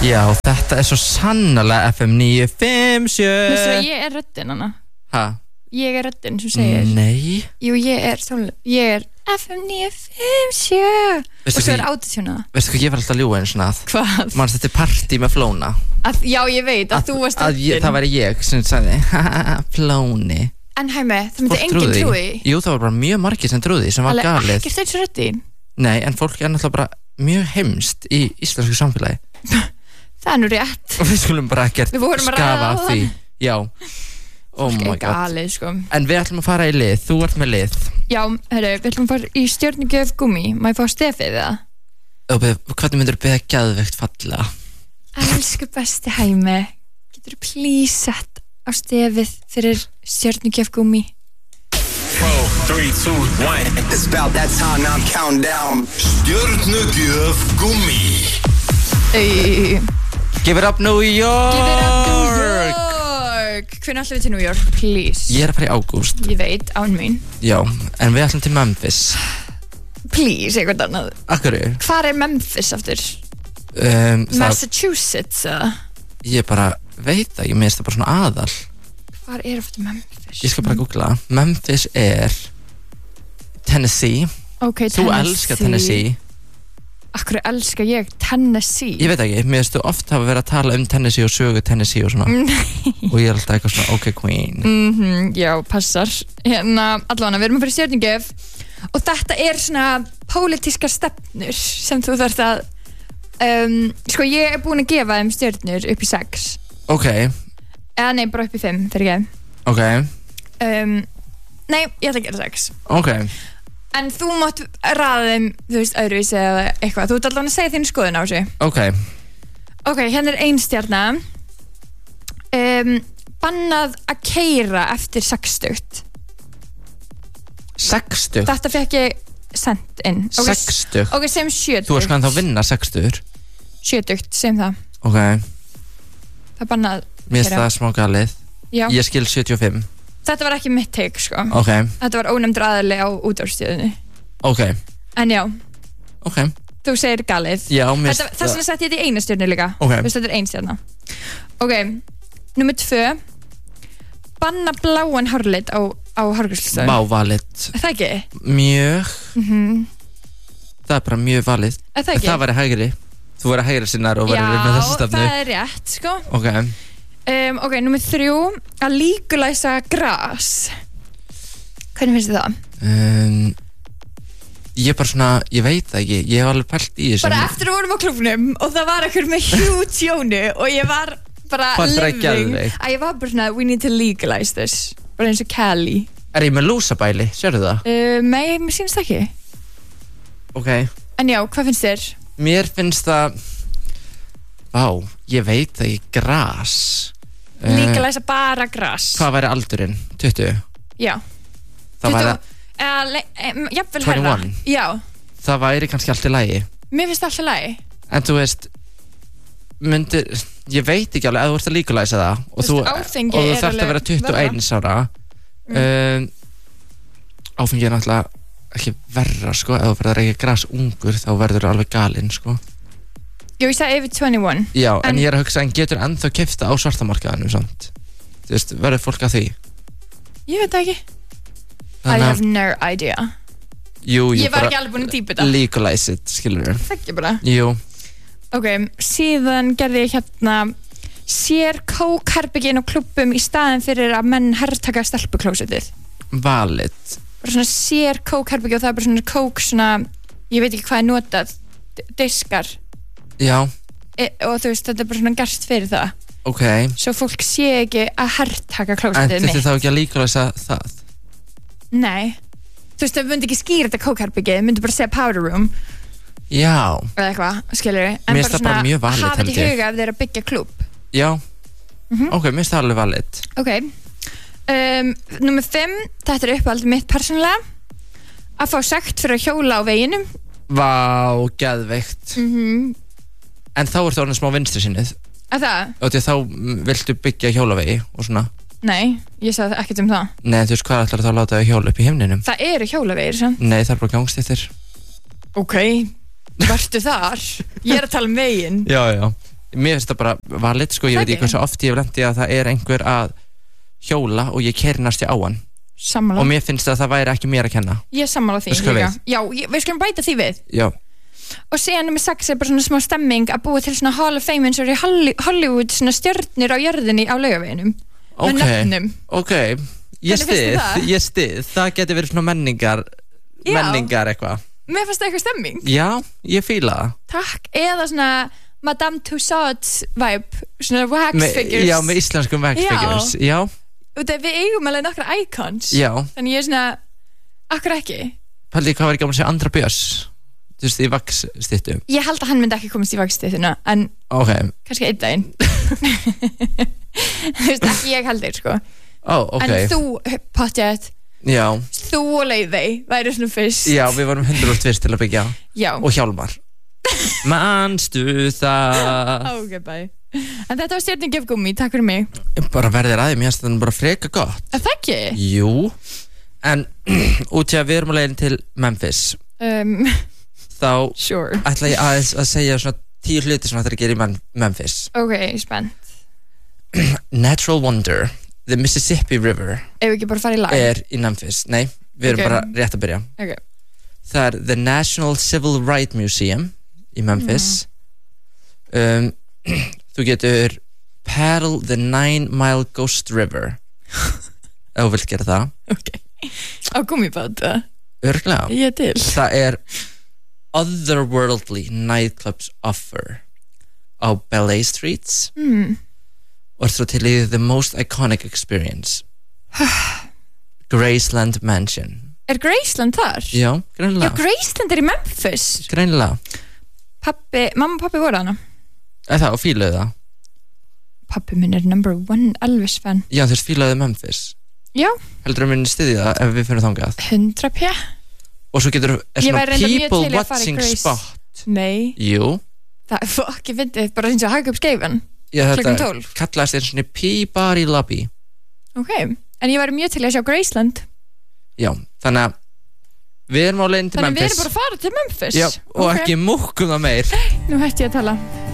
Já, þetta svo sannarlega FM 957. Veistu að ég röddin hana? Ha? Ég röddin sem segir. Nei. Jú, ég er FM 957. Og svo autotuna. Veistu hvað ég var alltaf að ljúga einu svona að? Hvað? Manstu þetta partí með Flóna? Já, ég veit að þú varst röddin. Það væri ég sem sagði, Flóni. En hæmi, það myndi enginn trúi. Jú, það var bara mjög margir sem trúði, sem var galið. Alveg ekkert eins og röddin. Nei, en fólk náttúrulega bara mjög heimst í íslensku samfélagi. Það nú rétt. Og við skulum bara ekkert skafa af því. Já. Oh my god. Galið, sko. En við ætlum að fara í lið, þú ert með lið. Já, við ætlum að fara í stjörnugjöf gúmmi. Má ég fá stefið það? Hvernig myndir þú beða geðveikt fallega? Elsku besti hæmi, getur þú please sett á stefið fyrir stjörnugjöf gúmmi? 4, 3, 2, 1 It's about that time now I'm counting down Stjörnugjöf gúmmi Give it up New York. Give it up New York. Hvernig ætlum við til New York, please? Ég er að fara í ágúst. Ég veit, án mín. Já, en við ætlum til Memphis. Please, eitthvað annað. Akkur? Hvar er Memphis aftur? Massachusetts, eða? Ég bara veit það, ég minnst það bara svona aðal. Hvar er aftur Memphis? Ég skal bara googla. Memphis er Tennessee. Ok, Tennessee. Þú elskar Tennessee. Akkur elskar ég Tennessee? Ég veit ekki, mér finnst þú oft hafa verið að tala Tennessee og sögu Tennessee og svona. Og ég er alltaf eitthvað svona, ok queen. Já, passar. Allavega, við erum að fyrir stjörnugjöf og þetta er svona pólitískar stefnur sem þú þarft að sko, ég er búin að gefa þeim stjörnur upp í 6. Ok. Eða nei, bara upp í 5, fyrir ekki. Ok. Nei, ég ætla að gera 6. Ok. En þú mátt raða þeim, þú veist, öðruvísi eða eitthvað. Þú ert allavega að segja þín skoðun á þessu. Ok. Ok, hérna er 1 stjarna. Bannað að keyra eftir 60. 60? Þetta fekk ég sent inn. 60? Ok, sem 70. Þú ert sko en þá að vinna 60? 70, sem það. Ok. Það er bannað að keyra. Mér finnst það smá galið. Já. Ég skil 75. Þetta var ekki mitt take, sko. Ok. Þetta var ónefndur aðili á útvarpsstöðinni. Ok. En já. Ok. Þú segir galið. Já, mér finnst það. Þess vegna sett ég þetta í 1 stjörnu líka. Ok. Þú veist, þetta er 1 stjarna. Ok, númer 2. Banna bláan hárlit á hárgreiðslustöð. Vá, valið. Það ekki? Mjög. Það er bara mjög valið. Það ekki? Það væri hægri. Þú væri hægri sinnar og væri með þessu stefnu. Já, það er rétt, sko. Ok. Ok, númer 3. Að legalize gras. Hvernig finnst þið það? Ég bara svona, ég veit það ekki. Ég hef alveg pælt í þessu. Bara eftir að vorum á klúbnum og það var ekkur með huge jónu og ég var bara living. Ég var bara svona, we need to legalize this. Bara eins og Cali. Er ég með lúsabæli, sérðu það? Nei, mér sýnst ekki. Ok. En já, hvað finnst þér? Mér finnst það, vá, ég veit það ekki, gras. Legalize bara gras. Hvað væri aldurinn? 20? Já. Það 20, væri jafnvel herra. 21? Já. Það væri kannski allt í lagi. Mér finnst það allt í lagi. En þú veist, ég veit ekki alveg að þú ert að legalisa það og þú þarft að vera 21 ára. Áfengi er náttúrulega ekki verra, sko. Ef þú verður að reykja gras ungur þá verður þú alveg galinn, sko. Jú, ég sagði yfir 21. Já, en ég er að hugsa, en getur ennþá keypta á svartamarkaðinu, sant? Þú veist, verður fólk að því? Ég veit það ekki. I have no idea. Jú, ég var ekki alveg búin að dýpa þetta. Legalize it, skilur þér. Það ekki bara. Jú. Ok, síðan gerði ég hérna sér kókherbyggin á klubbum í staðin fyrir að menn herrtaka stelpuklósitið. Valid. Bara svona sér kókherbyggi og það er bara svona kók svona, ég veit ekki hvað er notað, diskar. Já. Og þú veist, þetta er bara svona gert fyrir það. Ok. Svo fólk sé ekki að herrtaka klósitið mitt. En þetta þá ekki að legalisa það? Nei. Þú veist, þau myndi ekki skýra þetta kókherbyggi, þau myndi bara segja powder room. Já. Eða eitthvað, skilur við. Mér finnst það bara mjög valid, hafið í huga ef þeir eru að byggja klúbb. Já. Ok, mér finnst það alveg valid. Ok. Númer 5, þetta er uppáhaldið mitt persónulega. Að fá sekt fyrir að hjóla á veginum. Vá, geðveikt. En þá ertu orðin smá vinstri sinnið. Að það? Og því að þá viltu byggja hjólavegi og svona. Nei, ég sagði ekkert um það. Nei, þú veist hvað ætlar þá að láta þau hjóla upp í himninum? Það eru hjólavegir, sann? Nei, það er bara gangstéttir. Ok, vertu þar. Ég er að tala um veginn. Já. Mér finnst það bara valið, sko, ég veit ekki hversu oft ég hef lent í að það einhver að hjóla og ég keyri næstu á hann. Sammála. Og mér finnst að það væri ekki mér að kenna. Ég sammála því líka. Já, við skulum bæta því við. Já. Og síðan nummer 6 bara svona smá stemming að búa til svona Hall of Fame eins og í Hollywood svona stjörnur á jörðinni á Laugaveginum. Með nöfnum. Ok, ég stið. Það geti verið svona menningar eitthvað. Mér fannst það eitthvað stemming. Já, ég fíla það. Takk, eða svona Madame Tussauds vibe, svona wax figures. Já, með íslenskum wax figures, já. Og við eigum alveg nokkra icons. Já. Þannig ég svona, akkur ekki. Pældi, hvað var ekki að segja Andra Björns? Þú veist, í wax styttu. Ég held að hann myndi ekki komast í wax styttuna, en kannski einn daginn. Þú veist, ekki ég heldur, sko. En þú, pottjætt. Já. Þú og Leiðey væri svona fyrst. Já, við varum 100% fyrst til að byggja. Já. Og Hjálmar. Manstu það. Ok, bye. En þetta var stjörnugjöf gúmmi, takk fyrir mig. Bara verðir aðeim, ég finnst það bara freka gott. Er það ekki? Jú. En út í að við erum á leiðin til Memphis, þá ætla ég aðeins að segja svona 10 hluti sem það er að gera í Memphis. Ok, spennt. Natural Wonder, the Mississippi River. Ef við ekki bara fara í lag? Er í Memphis. Nei, við erum bara rétt að byrja. Ok. Það er the National Civil Rights Museum í Memphis. Þú getur paddle the 9 Mile Ghost River ef þú vilt gera það. Ok, á gummibát það? Örugglega. Ég til. Það er Otherworldly Nightclubs Offer á Ballet Streets og svo til í The Most Iconic Experience Graceland Mansion. Er Graceland þar? Já, greinilega. Já, Graceland er í Memphis. Greinilega. Mamma og pappi voru hana. Það, og fílaðu það. Pappi minn er #1 Elvis fan. Já, þú veist, fílaðu Memphis. Já. Heldur að minni styðja það ef við finnum þangað? 100%. Og svo getur svona people watching spot. Nei. Jú. Það er fokki fyndið, bara eins og haka upp skeifan. Klukkan 12. Kallast eins og Peabody Lobby. Ok, en ég væri mjög til að sjá Graceland. Já, þannig að við erum á leiðin til Memphis. Þannig við erum bara að fara til Memphis. Já, og ekki múkkum það meir. Nú hætti ég að tala.